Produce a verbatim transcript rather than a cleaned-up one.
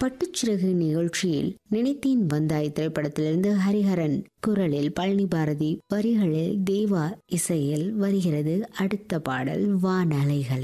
பட்டுச்சிறகு நிகழ்ச்சியில் நினைத்தேன் வந்தாய் திரைப்படத்திலிருந்து ஹரிஹரன் குரலில் பழனி பாரதி வரிகளில் தேவா இசையில் வருகிறது அடுத்த பாடல் வானலைகள்.